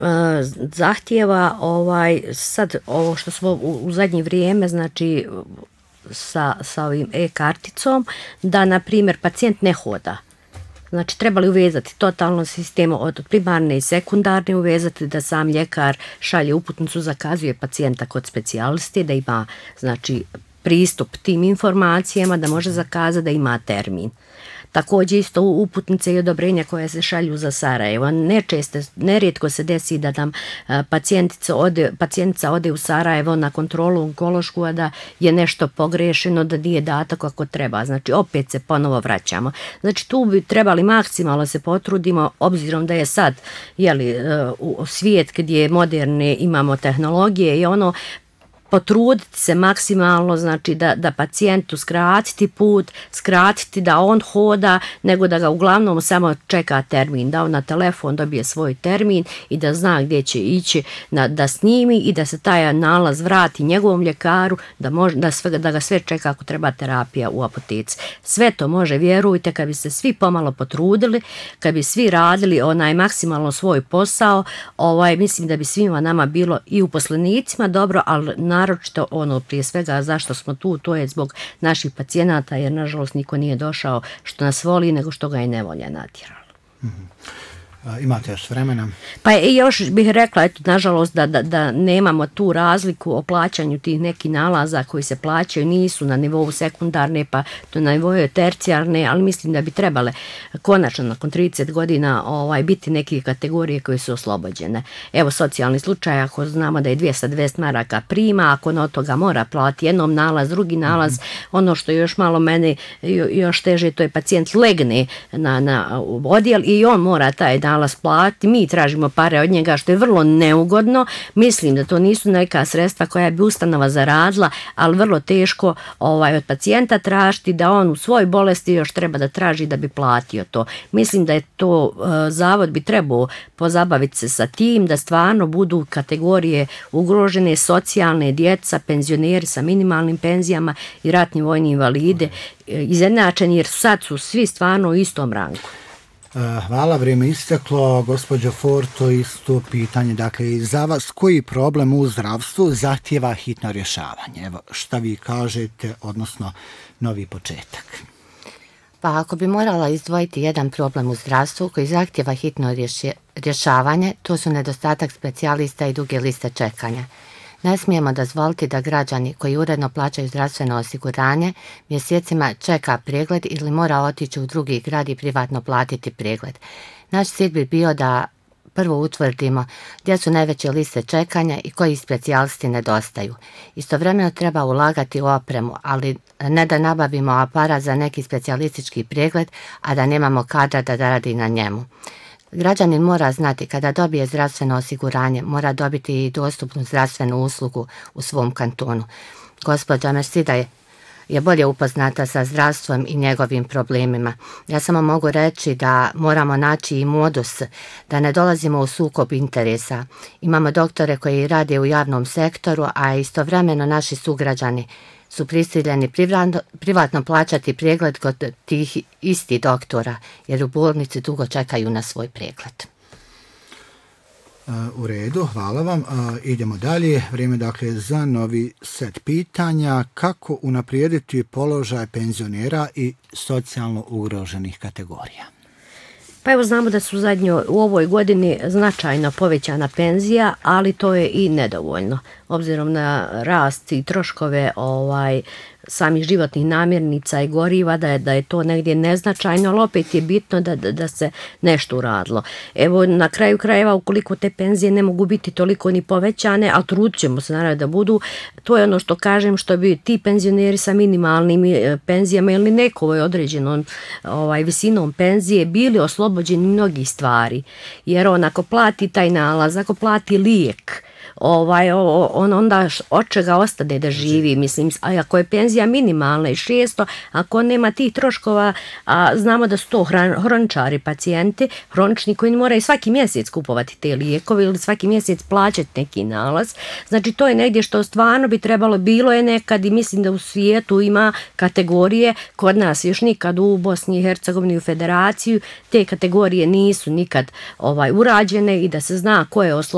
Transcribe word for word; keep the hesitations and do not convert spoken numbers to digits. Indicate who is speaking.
Speaker 1: zahtijeva ovaj, sad ovo što smo u, u zadnje vrijeme, znači sa, sa ovim e-karticom, da na primjer pacijent ne hoda. Znači, trebali uvezati totalno sistem od primarne i sekundarne, uvezati da sam ljekar šalje uputnicu, zakazuje pacijenta kod specijaliste, da ima, znači, pristup tim informacijama, da može zakazati, da ima termin. Također isto uputnice i odobrenja koje se šalju za Sarajevo. Nečesto, nerijetko se desi da nam pacijentica ode, pacijentica ode u Sarajevo na kontrolu onkološku, a da je nešto pogrešeno, da nije dato kako treba. Znači, opet se ponovo vraćamo. Znači, tu bi trebali maksimalno se potrudimo, obzirom da je sad jeli, u svijet gdje moderne imamo tehnologije i ono, potruditi se maksimalno, znači da, da pacijentu skratiti put, skratiti da on hoda, nego da ga uglavnom samo čeka termin, da on na telefon dobije svoj termin i da zna gdje će ići, na, da snimi i da se taj nalaz vrati njegovom ljekaru, da, može, da, sve, da ga sve čeka ako treba terapija u apoteci. Sve to može, vjerujte, kad bi se svi pomalo potrudili, kad bi svi radili onaj maksimalno svoj posao, ovaj, mislim da bi svima nama bilo i uposlenicima dobro, ali na naročito ono prije svega zašto smo tu, to je zbog naših pacijenata, jer nažalost niko nije došao što nas voli, nego što ga je nevolja natjerala.
Speaker 2: Mm-hmm. A, imate još vremena?
Speaker 1: Pa i još bih rekla, eto, nažalost, da, da, da nemamo tu razliku o plaćanju tih nekih nalaza koji se plaćaju, nisu na nivou sekundarne, pa to na nivou tercijarne, ali mislim da bi trebale konačno nakon trideset godina ovaj, biti neke kategorije koje su oslobođene. Evo, socijalni slučaj, ako znamo da je dvjesto dvadeset maraka prima, ako on od toga mora platiti jednom nalaz, drugi nalaz, mm-hmm. ono što je još malo mene još teže, to je pacijent legne na, na odjel i on mora taj nalaz platiti, mi tražimo pare od njega, što je vrlo neugodno. Mislim da to nisu neka sredstva koja bi ustanova zaradila, ali vrlo teško ovaj, od pacijenta tražiti da on u svoj bolesti još treba da traži da bi platio to. Mislim da je to, uh, zavod bi trebao pozabaviti se sa tim, da stvarno budu kategorije ugrožene, socijalne, djeca, penzioneri sa minimalnim penzijama i ratni vojni invalide izjednačeni, jer sad su svi stvarno u istom rangu.
Speaker 2: Hvala, vrijeme isteklo. Gospođo Forto, isto pitanje. Dakle, za vas koji problem u zdravstvu zahtijeva hitno rješavanje? Evo, šta vi kažete, odnosno novi početak?
Speaker 3: Pa ako bi morala izdvojiti jedan problem u zdravstvu koji zahtijeva hitno rješi, rješavanje, to su nedostatak specijalista i duge liste čekanja. Ne smijemo dozvoliti da građani koji uredno plaćaju zdravstveno osiguranje mjesecima čeka pregled ili mora otići u drugi grad i privatno platiti pregled. Naš cilj bi bio da prvo utvrdimo gdje su najveće liste čekanja i koji specijalisti nedostaju. Istovremeno treba ulagati u opremu, ali ne da nabavimo aparat za neki specijalistički pregled, a da nemamo kadra da radi na njemu. Građanin mora znati kada dobije zdravstveno osiguranje, mora dobiti i dostupnu zdravstvenu uslugu u svom kantonu. Gospođa Mersida je, je bolje upoznata sa zdravstvom i njegovim problemima. Ja samo mogu reći da moramo naći i modus, da ne dolazimo u sukob interesa. Imamo doktore koji rade u javnom sektoru, a istovremeno naši sugrađani su prisiljeni privatno plaćati pregled kod tih istih doktora, jer u bolnici dugo čekaju na svoj pregled.
Speaker 2: U redu, hvala vam. Idemo dalje. Vrijeme dakle za novi set pitanja. Kako unaprijediti položaj penzionera i socijalno ugroženih kategorija?
Speaker 1: Pa evo, znamo da su zadnjo u ovoj godini značajno povećana penzija, ali to je i nedovoljno. Obzirom na rast i troškove ovaj, samih životnih namirnica i goriva, da je, da je to negdje neznačajno, ali opet je bitno da, da, da se nešto uradilo. Evo, na kraju krajeva, ukoliko te penzije ne mogu biti toliko ni povećane, ali trudit ćemo se naravno da budu, to je ono što kažem, što bi ti penzioneri sa minimalnim penzijama ili nekovoj određenom ovaj, visinom penzije bili oslobođeni mnogih stvari. Jer on ako plati taj nalaz, ako plati lijek, ovaj, on onda od čega ostane da živi, mislim, a ako je penzija minimalna i šesto, ako nema tih troškova, a znamo da su to hrončari pacijenti, hrončni koji moraju svaki mjesec kupovati te lijekove ili svaki mjesec plaćati neki nalaz, znači to je negdje što stvarno bi trebalo, bilo je nekad i mislim da u svijetu ima kategorije, kod nas još nikad u Bosni i Hercegovini u Federaciju te kategorije nisu nikad ovaj, urađene i da se zna ko je oslobođen